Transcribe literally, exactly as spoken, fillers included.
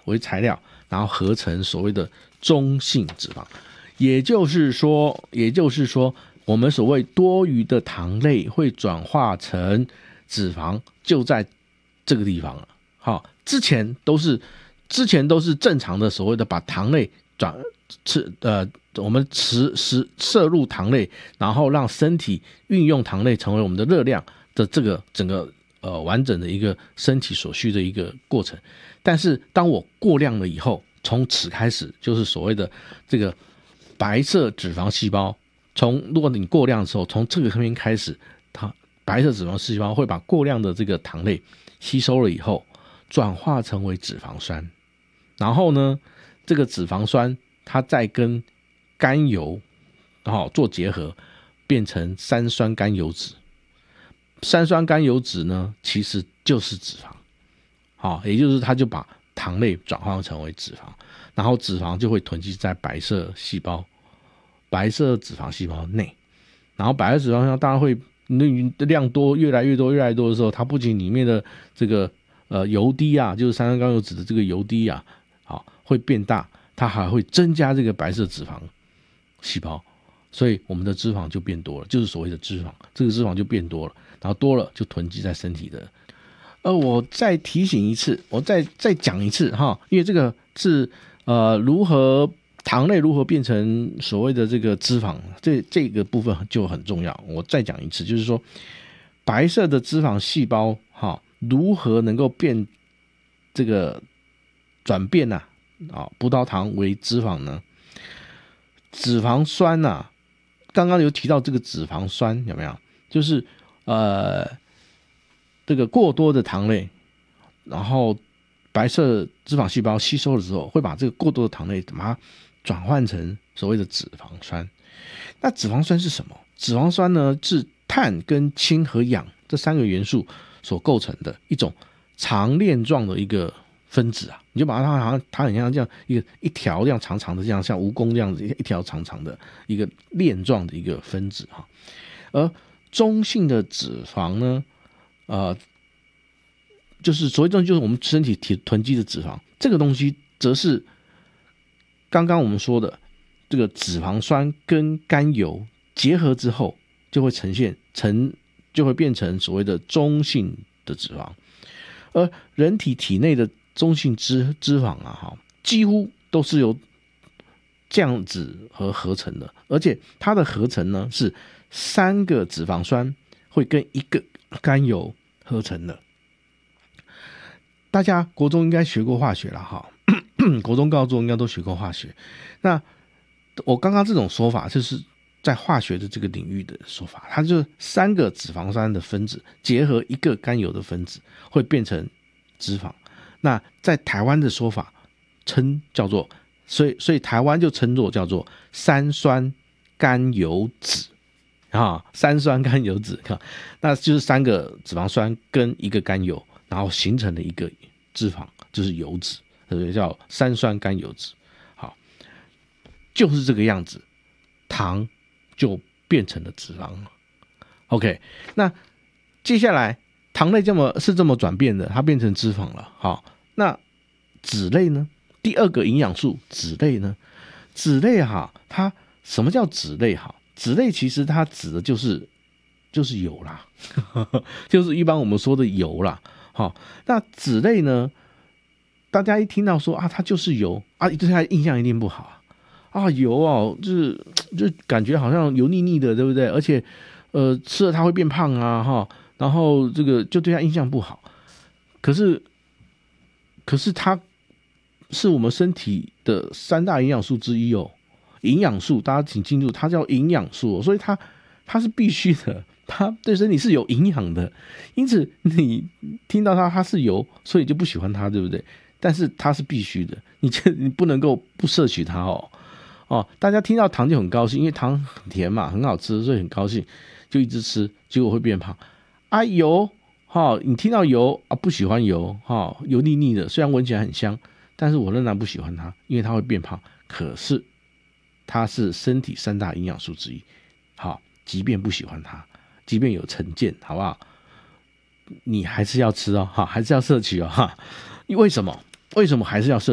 为材料，然后合成所谓的中性脂肪。也就是说，也就是说，我们所谓多余的糖类会转化成脂肪，就在这个地方了。好，之前都是之前都是正常的所谓的把糖类转吃呃，我们吃食摄入糖类，然后让身体运用糖类成为我们的热量的这个整个呃完整的一个身体所需的一个过程。但是当我过量了以后，从此开始就是所谓的这个白色脂肪细胞，从如果你过量的时候，从这个边开始，它白色脂肪细胞会把过量的这个糖类吸收了以后，转化成为脂肪酸，然后呢，这个脂肪酸它再跟甘油、哦、做结合，变成三酸甘油酯。三酸甘油酯呢，其实就是脂肪，好、哦，也就是它就把糖类转换成为脂肪，然后脂肪就会囤积在白色细胞、白色脂肪细胞内，然后白色脂肪细胞当然会量多，越来越多，越来越多的时候，它不仅里面的这个呃油滴啊，就是三酸甘油酯的这个油滴啊，好会变大，它还会增加这个白色脂肪细胞，所以我们的脂肪就变多了，就是所谓的脂肪，这个脂肪就变多了，然后多了就囤积在身体的。呃，我再提醒一次，我再再讲一次哈，因为这个是呃如何糖类如何变成所谓的这个脂肪，这这个部分就很重要。我再讲一次，就是说白色的脂肪细胞哈，如何能够变这个转变啊啊葡萄糖为脂肪呢？脂肪酸啊，刚刚有提到这个脂肪酸有没有？就是呃。这个过多的糖类，然后白色脂肪细胞吸收了之后，会把这个过多的糖类把它转换成所谓的脂肪酸。那脂肪酸是什么？脂肪酸呢，是碳跟氢和氧这三个元素所构成的一种长链状的一个分子啊，你就把它好像它很像这样一个一条这样长长的，这样像蜈蚣这样子一条长长的一个链状的一个分子哈。而中性的脂肪呢？呃，就是所谓这就是我们身体囤积的脂肪，这个东西则是刚刚我们说的这个脂肪酸跟甘油结合之后，就会呈现成就会变成所谓的中性的脂肪。而人体体内的中性脂脂肪啊，哈，几乎都是由降脂和合成的，而且它的合成呢是三个脂肪酸会跟一个甘油合成的。大家国中应该学过化学了哈，国中高中应该都学过化学。那我刚刚这种说法就是在化学的这个领域的说法，它就是三个脂肪酸的分子结合一个甘油的分子会变成脂肪。那在台湾的说法称叫做，所以所以台湾就称作叫做三酸甘油酯。啊，三酸甘油酯，那就是三个脂肪酸跟一个甘油，然后形成了一个脂肪，就是油脂，对不对？叫三酸甘油酯。好，就是这个样子，糖就变成了脂肪了。OK， 那接下来糖类这么是这么转变的，它变成脂肪了。好，那脂类呢？第二个营养素脂类呢？脂类哈，它什么叫脂类哈？脂类其实它指的就是就是油啦，就是一般我们说的油啦。好，那脂类呢，大家一听到说啊，它就是油啊，对它印象一定不好啊，啊油哦，就是就感觉好像油腻腻的，对不对？而且呃吃了它会变胖啊，哈，然后这个就对它印象不好。可是可是它是我们身体的三大营养素之一哦。营养素，大家请记住，它叫营养素，所以它它是必须的，它对身体是有营养的。因此，你听到它它是油，所以就不喜欢它，对不对？但是它是必须的，你你不能够不摄取它哦哦。大家听到糖就很高兴，因为糖很甜嘛，很好吃，所以很高兴，就一直吃，结果会变胖啊。油哈、哦，你听到油啊，不喜欢油哈、哦，油腻腻的，虽然闻起来很香，但是我仍然不喜欢它，因为它会变胖。可是它是身体三大营养素之一，好，即便不喜欢它，即便有成见，好不好？你还是要吃哦，哈，还是要摄取哦，哈。为什么？为什么还是要摄